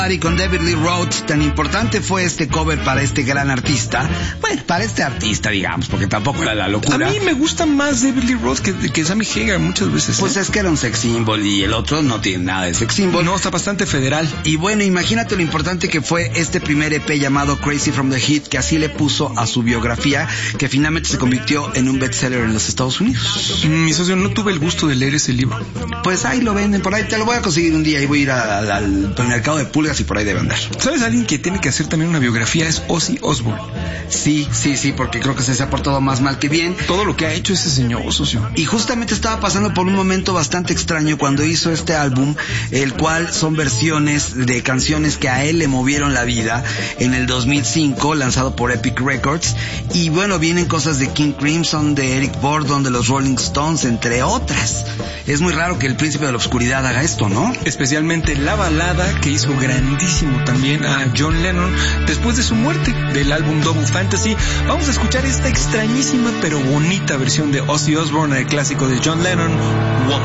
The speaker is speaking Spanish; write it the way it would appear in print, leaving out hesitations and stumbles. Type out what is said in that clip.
Y con David Lee Roth, tan importante fue este cover para este gran artista. Bueno, para este artista, digamos, porque tampoco era la locura. A mí me gusta más David Lee Roth que Sammy Hagar muchas veces. Pues es que era un sex symbol y el otro no tiene nada de sex symbol. No, está bastante federal. Y bueno, imagínate lo importante que fue este primer EP llamado Crazy from the Heat, que así le puso a su biografía, que finalmente se convirtió en un bestseller en los Estados Unidos. Mi socio, no tuve el gusto de leer ese libro. Pues ahí lo venden, por ahí te lo voy a conseguir un día y voy a ir al mercado de pulgas y por ahí debe andar. ¿Sabes alguien que tiene que hacer también una biografía? Es Ozzy Osbourne. Sí, porque creo que se ha portado más mal que bien. Todo lo que ha hecho ese señor, socio. Y justamente estaba pasando por un momento bastante extraño cuando hizo este álbum, el cual son versiones de canciones que a él le movieron la vida, en el 2005, lanzado por Epic Records. Y bueno, vienen cosas de King Crimson, de Eric Burdon, de los Rolling Stones, entre otras. Es muy raro que el Príncipe de la Oscuridad haga esto, ¿no? Especialmente la balada que hizo grandísimo también a John Lennon después de su muerte, del álbum Double Fantasy. Vamos a escuchar esta extrañísima pero bonita versión de Ozzy Osbourne, el clásico de John Lennon, Woman.